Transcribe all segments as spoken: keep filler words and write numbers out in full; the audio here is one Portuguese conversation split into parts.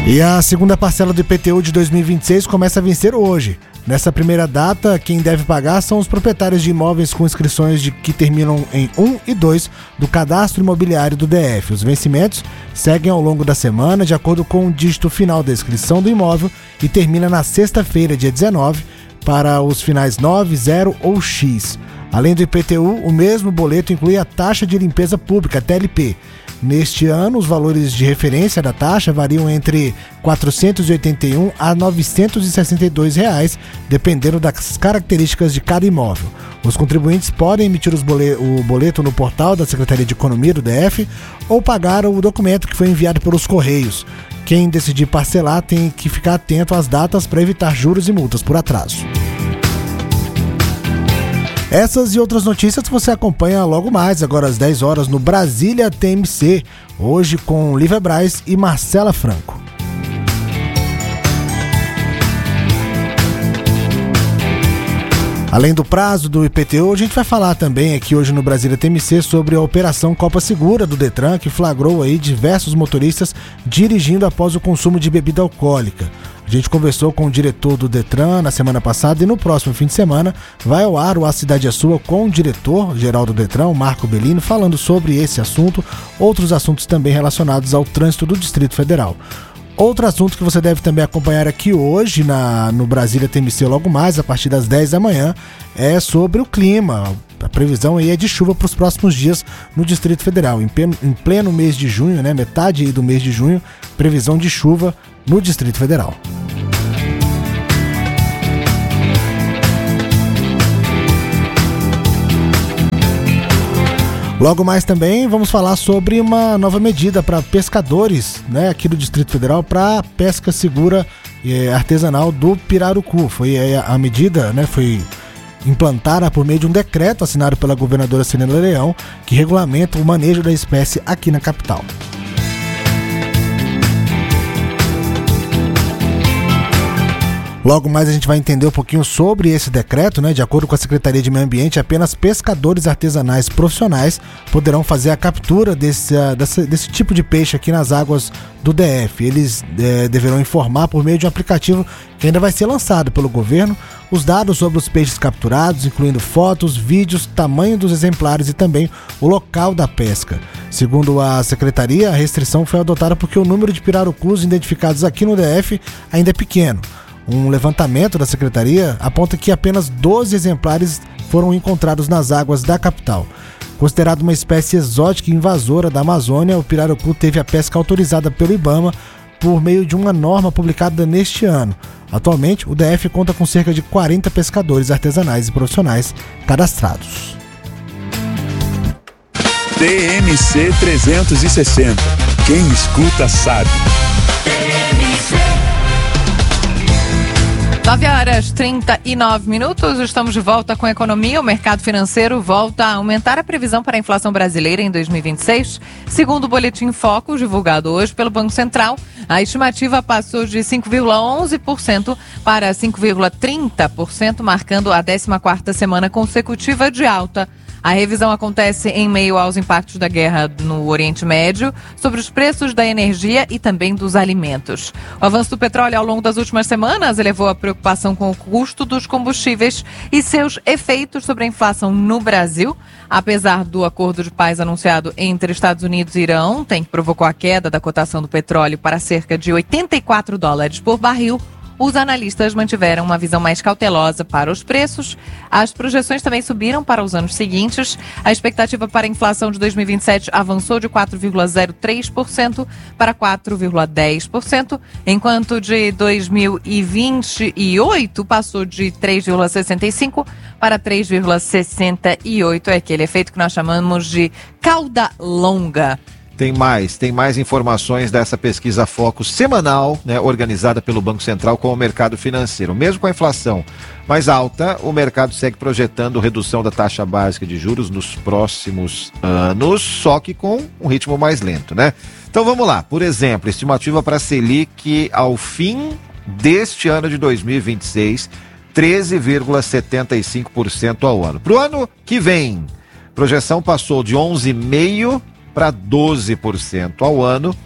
E a segunda parcela do I P T U de dois mil e vinte e seis começa a vencer hoje. Nessa primeira data, quem deve pagar são os proprietários de imóveis com inscrições de que terminam em um e dois do Cadastro Imobiliário do D F. Os vencimentos seguem ao longo da semana, de acordo com o dígito final da inscrição do imóvel, e termina na sexta-feira, dia dezenove, para os finais nove, zero ou X. Além do I P T U, o mesmo boleto inclui a taxa de limpeza pública, T L P. Neste ano, os valores de referência da taxa variam entre quatrocentos e oitenta e um a novecentos e sessenta e dois reais, dependendo das características de cada imóvel. Os contribuintes podem emitir os bolet- o boleto no portal da Secretaria de Economia do D F ou pagar o documento que foi enviado pelos Correios. Quem decidir parcelar tem que ficar atento às datas para evitar juros e multas por atraso. Essas e outras notícias você acompanha logo mais, agora às dez horas, no Brasília T M C, hoje com Lívia Braz e Marcela Franco. Além do prazo do I P T U, a gente vai falar também aqui hoje no Brasília T M C sobre a Operação Copa Segura do Detran, que flagrou aí diversos motoristas dirigindo após o consumo de bebida alcoólica. A gente conversou com o diretor do Detran na semana passada e no próximo fim de semana vai ao ar o A Cidade é Sua com o diretor-geral do Detran, o Marco Bellino, falando sobre esse assunto, outros assuntos também relacionados ao trânsito do Distrito Federal. Outro assunto que você deve também acompanhar aqui hoje na, no Brasília T M C logo mais, a partir das dez da manhã, é sobre o clima. A previsão aí é de chuva para os próximos dias no Distrito Federal. Em pleno, em pleno mês de junho, né, metade aí do mês de junho, previsão de chuva no Distrito Federal. Logo mais também vamos falar sobre uma nova medida para pescadores, né, aqui do Distrito Federal, para a pesca segura e artesanal do pirarucu. Foi a, a medida, né, foi implantada por meio de um decreto assinado pela governadora Celina Leão, que regulamenta o manejo da espécie aqui na capital. Logo mais a gente vai entender um pouquinho sobre esse decreto, né? De acordo com a Secretaria de Meio Ambiente, apenas pescadores artesanais profissionais poderão fazer a captura desse, desse, desse tipo de peixe aqui nas águas do D F. Eles é, deverão informar por meio de um aplicativo que ainda vai ser lançado pelo governo os dados sobre os peixes capturados, incluindo fotos, vídeos, tamanho dos exemplares e também o local da pesca. Segundo a Secretaria, a restrição foi adotada porque o número de pirarucus identificados aqui no D F ainda é pequeno. Um levantamento da Secretaria aponta que apenas doze exemplares foram encontrados nas águas da capital. Considerado uma espécie exótica e invasora da Amazônia, o pirarucu teve a pesca autorizada pelo IBAMA por meio de uma norma publicada neste ano. Atualmente, o D F conta com cerca de quarenta pescadores artesanais e profissionais cadastrados. T M C trezentos e sessenta. Quem escuta sabe. nove horas e trinta e nove minutos, estamos de volta com a economia. O mercado financeiro volta a aumentar a previsão para a inflação brasileira em dois mil e vinte e seis. Segundo o Boletim Focus, divulgado hoje pelo Banco Central, a estimativa passou de cinco vírgula onze por cento para cinco vírgula trinta por cento, marcando a décima quarta semana consecutiva de alta. A revisão acontece em meio aos impactos da guerra no Oriente Médio sobre os preços da energia e também dos alimentos. O avanço do petróleo ao longo das últimas semanas elevou a preocupação com o custo dos combustíveis e seus efeitos sobre a inflação no Brasil. Apesar do acordo de paz anunciado entre Estados Unidos e Irã ontem, que provocou a queda da cotação do petróleo para cerca de oitenta e quatro dólares por barril, os analistas mantiveram uma visão mais cautelosa para os preços. As projeções também subiram para os anos seguintes. A expectativa para a inflação de dois mil e vinte e sete avançou de quatro vírgula zero três por cento para quatro vírgula dez por cento, enquanto de dois mil e vinte e oito passou de três vírgula sessenta e cinco por cento para três vírgula sessenta e oito por cento. É aquele efeito que nós chamamos de cauda longa. Tem mais, tem mais informações dessa pesquisa Focus semanal, né, organizada pelo Banco Central com o mercado financeiro. Mesmo com a inflação mais alta, o mercado segue projetando redução da taxa básica de juros nos próximos anos, só que com um ritmo mais lento, né? Então vamos lá, por exemplo, estimativa para a Selic ao fim deste ano de dois mil e vinte e seis, treze vírgula setenta e cinco por cento ao ano. Para o ano que vem, projeção passou de onze vírgula cinco por cento para doze por cento ao ano.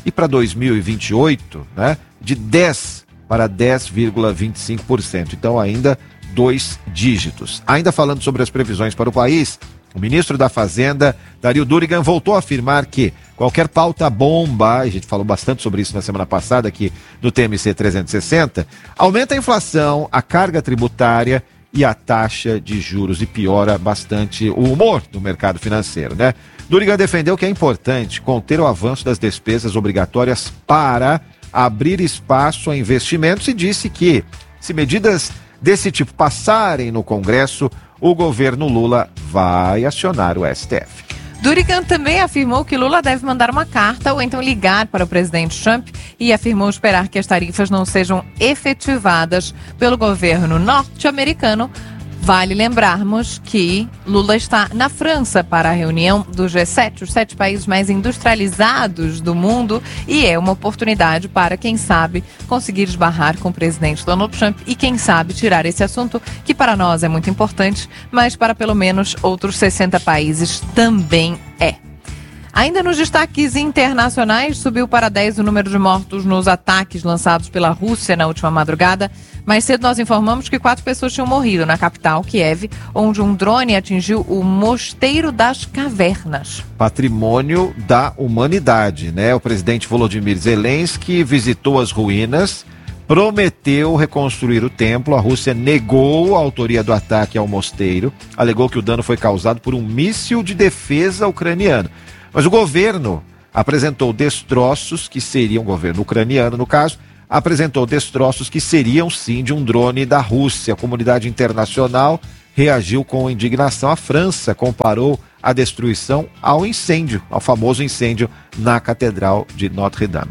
e para dois mil e vinte e oito, né, de dez para dez vírgula vinte e cinco por cento. Então ainda dois dígitos. Ainda falando sobre as previsões para o país, o ministro da Fazenda, Dario Durigan, voltou a afirmar que qualquer pauta bomba, a gente falou bastante sobre isso na semana passada aqui no T M C trezentos e sessenta, aumenta a inflação, a carga tributária e a taxa de juros e piora bastante o humor do mercado financeiro, né? Durigan defendeu que é importante conter o avanço das despesas obrigatórias para abrir espaço a investimentos e disse que, se medidas desse tipo passarem no Congresso, o governo Lula vai acionar o S T F. Durigan também afirmou que Lula deve mandar uma carta ou então ligar para o presidente Trump e afirmou esperar que as tarifas não sejam efetivadas pelo governo norte-americano. Vale lembrarmos que Lula está na França para a reunião do G sete, os sete países mais industrializados do mundo, e é uma oportunidade para, quem sabe, conseguir esbarrar com o presidente Donald Trump e, quem sabe, tirar esse assunto, que para nós é muito importante, mas para pelo menos outros sessenta países também é. Ainda nos destaques internacionais, subiu para dez o número de mortos nos ataques lançados pela Rússia na última madrugada. Mais cedo nós informamos que quatro pessoas tinham morrido na capital, Kiev, onde um drone atingiu o Mosteiro das Cavernas. Patrimônio da humanidade, né? O presidente Volodymyr Zelensky visitou as ruínas, prometeu reconstruir o templo. A Rússia negou a autoria do ataque ao mosteiro, alegou que o dano foi causado por um míssil de defesa ucraniano. Mas o governo apresentou destroços que seriam, o governo ucraniano no caso, apresentou destroços que seriam sim de um drone da Rússia. A comunidade internacional reagiu com indignação. A França comparou a destruição ao incêndio, ao famoso incêndio na Catedral de Notre-Dame.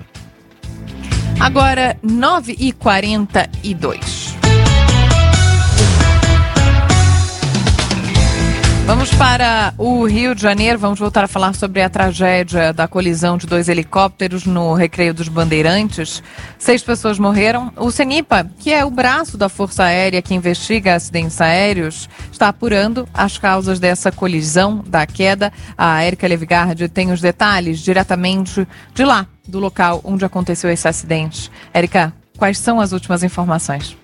Agora, nove e quarenta e dois. Vamos para o Rio de Janeiro, vamos voltar a falar sobre a tragédia da colisão de dois helicópteros no Recreio dos Bandeirantes. Seis pessoas morreram. O CENIPA, que é o braço da Força Aérea que investiga acidentes aéreos, está apurando as causas dessa colisão, da queda. A Érica Levigardi tem os detalhes diretamente de lá, do local onde aconteceu esse acidente. Érica, quais são as últimas informações?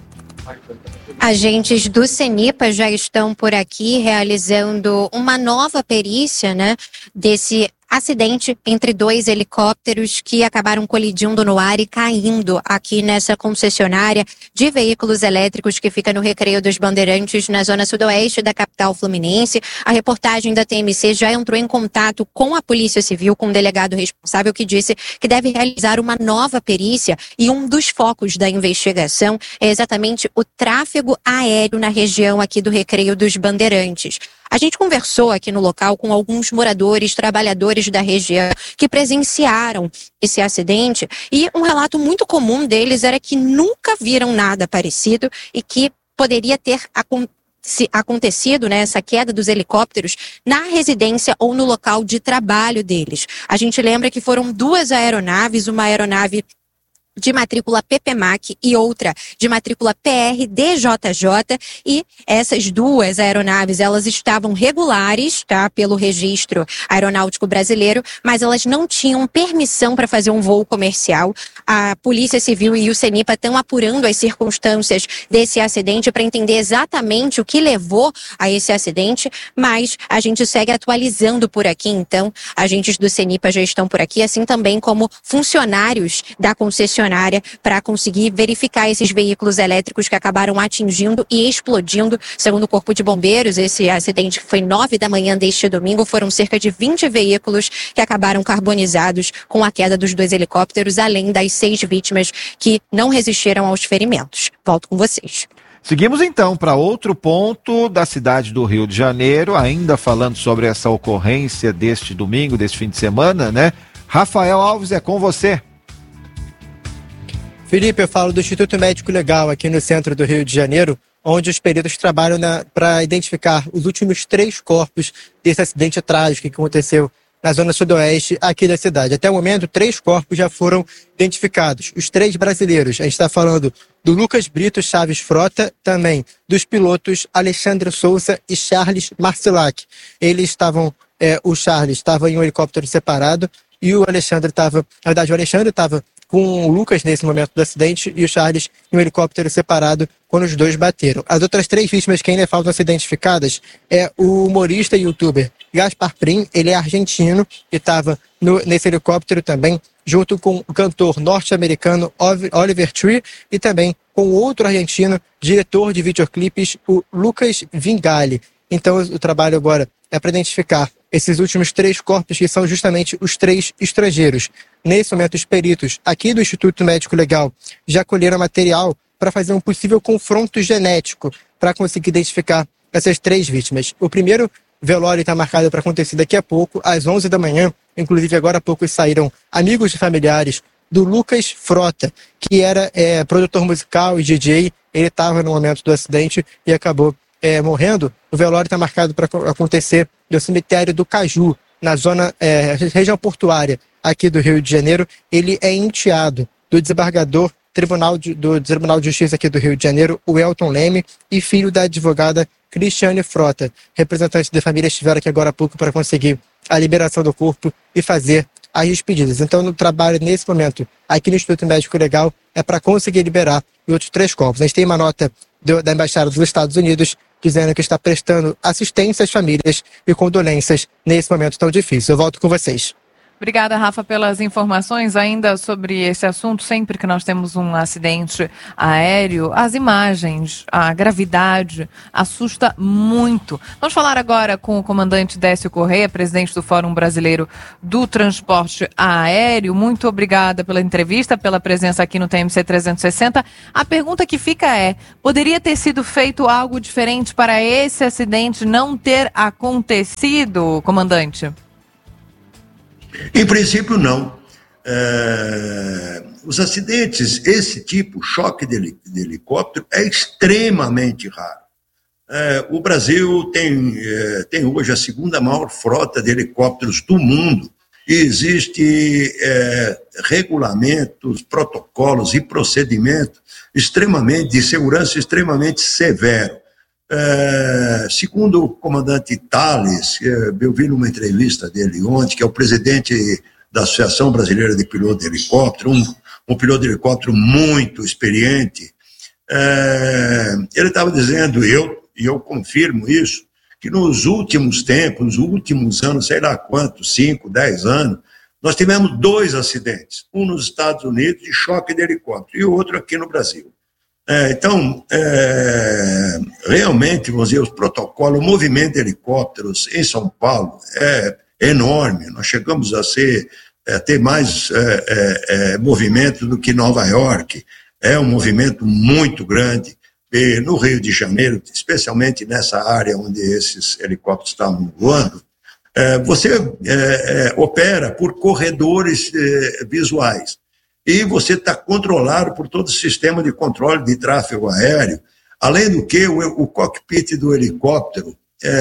Agentes do CENIPA já estão por aqui realizando uma nova perícia, né, desse acidente entre dois helicópteros que acabaram colidindo no ar e caindo aqui nessa concessionária de veículos elétricos que fica no Recreio dos Bandeirantes, na zona sudoeste da capital fluminense. A reportagem da T M C já entrou em contato com a Polícia Civil, com o delegado responsável, que disse que deve realizar uma nova perícia, e um dos focos da investigação é exatamente o tráfego aéreo na região aqui do Recreio dos Bandeirantes. A gente conversou aqui no local com alguns moradores, trabalhadores da região que presenciaram esse acidente, e um relato muito comum deles era que nunca viram nada parecido e que poderia ter acontecido, né, essa queda dos helicópteros na residência ou no local de trabalho deles. A gente lembra que foram duas aeronaves, uma aeronave de matrícula P P M A C e outra de matrícula P R D J J, e essas duas aeronaves, elas estavam regulares, tá, pelo registro aeronáutico brasileiro, mas elas não tinham permissão para fazer um voo comercial. A Polícia Civil e o CENIPA estão apurando as circunstâncias desse acidente para entender exatamente o que levou a esse acidente, mas a gente segue atualizando por aqui. Então, agentes do CENIPA já estão por aqui, assim também como funcionários da concessionária, para conseguir verificar esses veículos elétricos que acabaram atingindo e explodindo. Segundo o Corpo de Bombeiros, esse acidente foi nove da manhã deste domingo. Foram cerca de vinte veículos que acabaram carbonizados com a queda dos dois helicópteros, além das seis vítimas que não resistiram aos ferimentos. Volto com vocês. Seguimos então para outro ponto da cidade do Rio de Janeiro, ainda falando sobre essa ocorrência deste domingo, deste fim de semana, né? Rafael Alves, é com você. Felipe, eu falo do Instituto Médico Legal aqui no centro do Rio de Janeiro, onde os peritos trabalham para identificar os últimos três corpos desse acidente trágico que aconteceu na zona sudoeste aqui da cidade. Até o momento, três corpos já foram identificados. Os três brasileiros. A gente está falando do Lucas Brito Chaves Frota, também dos pilotos Alexandre Souza e Charles Marcilac. Eles estavam... É, o Charles estava em um helicóptero separado e o Alexandre estava, na verdade o Alexandre estava com o Lucas nesse momento do acidente e o Charles em um helicóptero separado quando os dois bateram. As outras três vítimas que ainda faltam ser identificadas é o humorista e youtuber Gaspar Prim, ele é argentino e estava nesse helicóptero também, junto com o cantor norte-americano Oliver Tree e também com outro argentino, diretor de videoclipes, o Lucas Vingali. Então o trabalho agora é para identificar esses últimos três corpos, que são justamente os três estrangeiros. Nesse momento, os peritos aqui do Instituto Médico Legal já colheram material para fazer um possível confronto genético para conseguir identificar essas três vítimas. O primeiro velório está marcado para acontecer daqui a pouco, às onze da manhã. Inclusive, agora há pouco saíram amigos e familiares do Lucas Frota, que era é, produtor musical e D J. Ele estava no momento do acidente e acabou é, morrendo. O velório está marcado para acontecer no cemitério do Caju, na zona, é, região portuária aqui do Rio de Janeiro. Ele é enteado do desembargador Tribunal de, do Tribunal de Justiça aqui do Rio de Janeiro, o Elton Leme, e filho da advogada Cristiane Frota. Representantes da família estiveram aqui agora há pouco para conseguir a liberação do corpo e fazer as despedidas. Então, no trabalho, nesse momento, aqui no Instituto Médico Legal, é para conseguir liberar os outros três corpos. A gente tem uma nota do, da Embaixada dos Estados Unidos dizendo que está prestando assistência às famílias e condolências nesse momento tão difícil. Eu volto com vocês. Obrigada, Rafa, pelas informações. Ainda sobre esse assunto, sempre que nós temos um acidente aéreo, as imagens, a gravidade assusta muito. Vamos falar agora com o comandante Décio Correia, presidente do Fórum Brasileiro do Transporte Aéreo. Muito obrigada pela entrevista, pela presença aqui no T M C trezentos e sessenta. A pergunta que fica é, poderia ter sido feito algo diferente para esse acidente não ter acontecido, comandante? Em princípio, não. É, os acidentes, esse tipo, choque de, de helicóptero, é extremamente raro. É, o Brasil tem, é, tem hoje a segunda maior frota de helicópteros do mundo e existe é, regulamentos, protocolos e procedimentos extremamente, de segurança extremamente severos. É, segundo o comandante Thales, eu vi numa entrevista dele ontem, que é o presidente da Associação Brasileira de Pilotos de Helicóptero, um, um piloto de helicóptero muito experiente, é, ele estava dizendo, eu, e eu confirmo isso, que nos últimos tempos, nos últimos anos, sei lá quantos, cinco, dez anos, nós tivemos dois acidentes, um nos Estados Unidos de choque de helicóptero e o outro aqui no Brasil. É, então, é, realmente, vamos dizer, os protocolos, o movimento de helicópteros em São Paulo é enorme. Nós chegamos a ser, é, ter mais é, é, é, movimento do que Nova York. É um movimento muito grande. E no Rio de Janeiro, especialmente nessa área onde esses helicópteros estavam voando, é, você é, é, opera por corredores é, visuais. E você está controlado por todo o sistema de controle de tráfego aéreo. Além do que, o, o cockpit do helicóptero,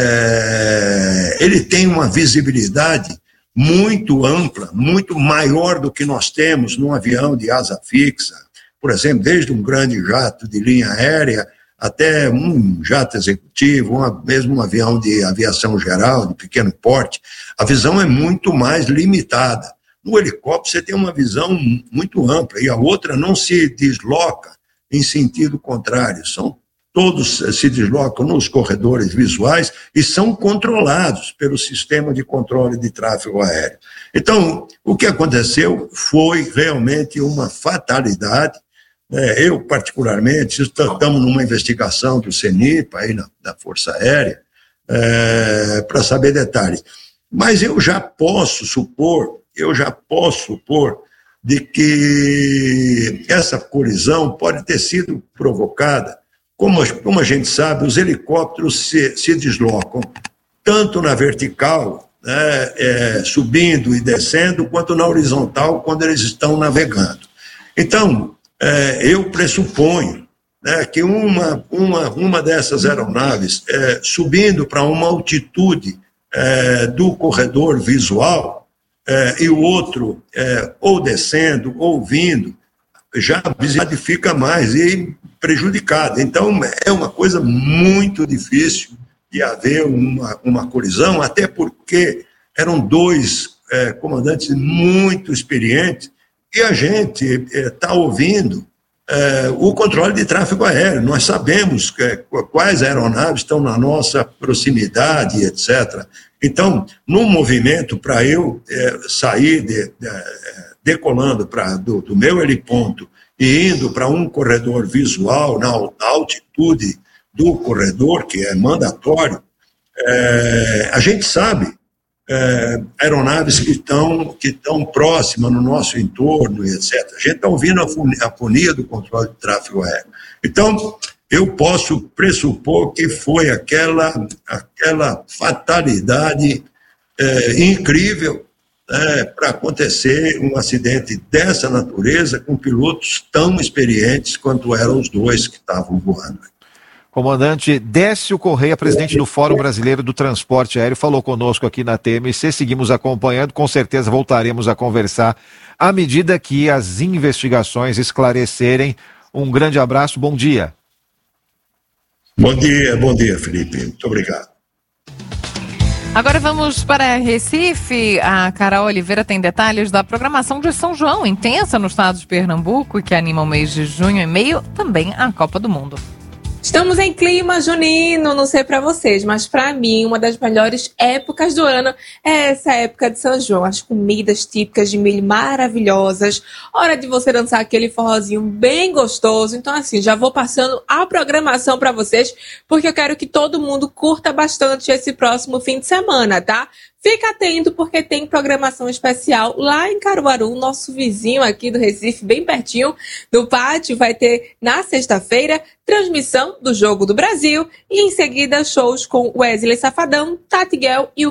é, ele tem uma visibilidade muito ampla, muito maior do que nós temos num avião de asa fixa. Por exemplo, desde um grande jato de linha aérea até um jato executivo, uma, mesmo um avião de aviação geral, de pequeno porte, a visão é muito mais limitada. No helicóptero você tem uma visão muito ampla e a outra não se desloca em sentido contrário. São, todos se deslocam nos corredores visuais e são controlados pelo sistema de controle de tráfego aéreo. Então, o que aconteceu foi realmente uma fatalidade. É, eu, particularmente, estamos numa investigação do CENIPA, aí na, da Força Aérea, é, para saber detalhes. Mas eu já posso supor eu já posso supor de que essa colisão pode ter sido provocada, como, como a gente sabe, os helicópteros se, se deslocam tanto na vertical, né, é, subindo e descendo, quanto na horizontal, quando eles estão navegando. Então, é, eu pressuponho, né, que uma, uma, uma dessas aeronaves, é, subindo para uma altitude é, do corredor visual, É, e o outro é, ou descendo ou vindo, já a visibilidade fica mais e prejudicada. Então, é uma coisa muito difícil de haver uma, uma colisão, até porque eram dois é, comandantes muito experientes, e a gente está é, ouvindo é, o controle de tráfego aéreo. Nós sabemos é, quais aeronaves estão na nossa proximidade, etcétera. Então, no movimento para eu é, sair de, de, decolando pra, do, do meu heliponto e indo para um corredor visual na altitude do corredor, que é mandatório, é, a gente sabe é, aeronaves que estão que estão próximas no nosso entorno, etcétera. A gente está ouvindo a fonia do controle de tráfego aéreo. Então, eu posso pressupor que foi aquela, aquela fatalidade é, incrível é, para acontecer um acidente dessa natureza com pilotos tão experientes quanto eram os dois que estavam voando. Comandante Décio Correia, presidente do Fórum Brasileiro do Transporte Aéreo, falou conosco aqui na T M C. Seguimos acompanhando, com certeza voltaremos a conversar à medida que as investigações esclarecerem. Um grande abraço, bom dia. Bom dia, bom dia, Felipe. Muito obrigado. Agora vamos para Recife. A Carol Oliveira tem detalhes da programação de São João, intensa no estado de Pernambuco, que anima o mês de junho e meio, também a Copa do Mundo. Estamos em clima junino, não sei pra vocês, mas pra mim uma das melhores épocas do ano é essa época de São João. As comidas típicas de milho maravilhosas, hora de você dançar aquele forrozinho bem gostoso. Então assim, já vou passando a programação pra vocês, porque eu quero que todo mundo curta bastante esse próximo fim de semana, tá? Fica atento porque tem programação especial lá em Caruaru, nosso vizinho aqui do Recife, bem pertinho do pátio. Vai ter na sexta-feira transmissão do Jogo do Brasil e em seguida shows com Wesley Safadão, Tati Guel e o